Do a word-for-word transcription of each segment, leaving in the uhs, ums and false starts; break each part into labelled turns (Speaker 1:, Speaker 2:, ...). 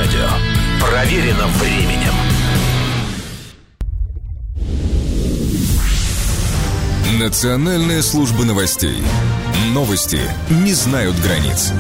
Speaker 1: радио. Проверено временем.
Speaker 2: Национальная служба новостей. Новости не знают границ.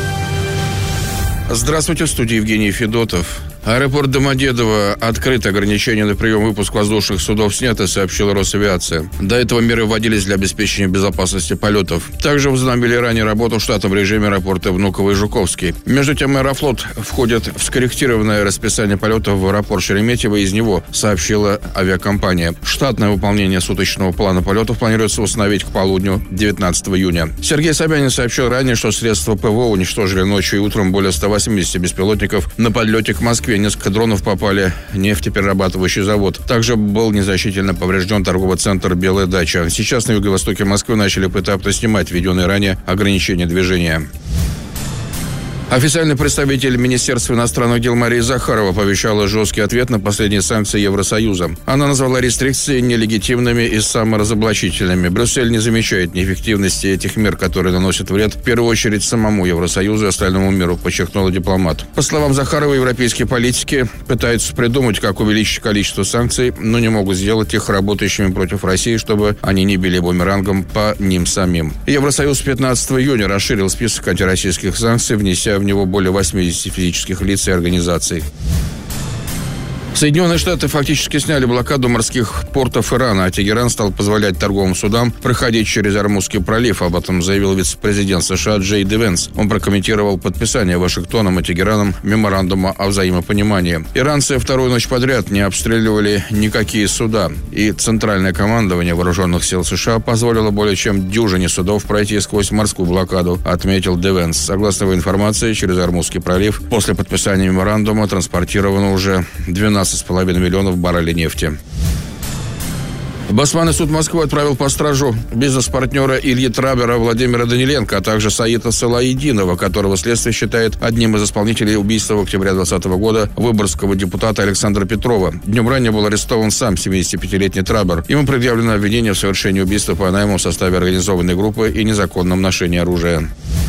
Speaker 3: Здравствуйте, в студии Евгений Федотов. Аэропорт Домодедово открыт, ограничения на прием и выпуск воздушных судов сняты, сообщила Росавиация. До этого меры вводились для обеспечения безопасности полетов. Также возобновили ранее работу в штатном режиме аэропорта Внуково и Жуковский. Между тем, Аэрофлот входит в скорректированное расписание полетов в аэропорт Шереметьево, из него сообщила авиакомпания. Штатное выполнение суточного плана полетов планируется установить к полудню девятнадцатого июня. Сергей Собянин сообщил ранее, что средства ПВО уничтожили ночью и утром более ста восьмидесяти беспилотников на подлете к Москве. Несколько дронов попали в нефтеперерабатывающий завод. Также был незначительно поврежден торговый центр «Белая дача». Сейчас на юго-востоке Москвы начали поэтапно снимать введенные ранее ограничения движения. Официальный представитель Министерства иностранных дел Мария Захарова пообещала жесткий ответ на последние санкции Евросоюза. Она назвала рестрикции нелегитимными и саморазоблачительными. Брюссель не замечает неэффективности этих мер, которые наносят вред в первую очередь самому Евросоюзу и остальному миру, подчеркнула дипломат. По словам Захаровой, европейские политики пытаются придумать, как увеличить количество санкций, но не могут сделать их работающими против России, чтобы они не били бумерангом по ним самим. Евросоюз пятнадцатого июня расширил список антироссийских санкций, внеся в него более восьмидесяти физических лиц и организаций. Соединенные Штаты фактически сняли блокаду морских портов Ирана, а Тегеран стал позволять торговым судам проходить через Ормузский пролив. Об этом заявил вице-президент США Джей Ди Венс. Он прокомментировал подписание Вашингтоном и Тегераном меморандума о взаимопонимании. Иранцы вторую ночь подряд не обстреливали никакие суда, и Центральное командование вооруженных сил США позволило более чем дюжине судов пройти сквозь морскую блокаду, отметил Ди Венс. Согласно его информации, через Ормузский пролив после подписания меморандума транспортировано уже двенадцать с половиной миллионов баррелей нефти. Басманный суд Москвы отправил по стражу бизнес-партнера Ильи Трабера Владимира Даниленко, а также Саида Салаидинова, которого следствие считает одним из исполнителей убийства в октябре двадцатого года выборгского депутата Александра Петрова. Днем ранее был арестован сам семидесятипятилетний Трабер. Ему предъявлено обвинение в совершении убийства по найму в составе организованной группы и незаконном ношении оружия.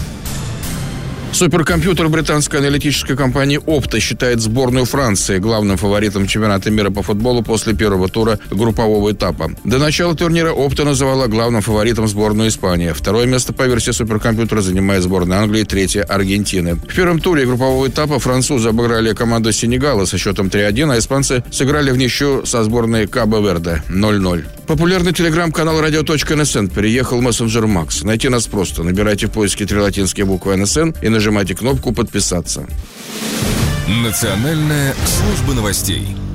Speaker 3: Суперкомпьютер британской аналитической компании Opta считает сборную Франции главным фаворитом чемпионата мира по футболу после первого тура группового этапа. До начала турнира Opta называла главным фаворитом сборную Испании. Второе место по версии суперкомпьютера занимает сборная Англии, третье – Аргентины. В первом туре группового этапа французы обыграли команду Сенегала со счетом три один, а испанцы сыграли в ничью со сборной Кабо-Верде ноль ноль. Популярный телеграм-канал радио точка эн эс эн переехал в мессенджер Макс. Найти нас просто. Набирайте в поиске три латинские буквы эн эс эн и нажимайте кнопку «Подписаться».
Speaker 2: Национальная служба новостей.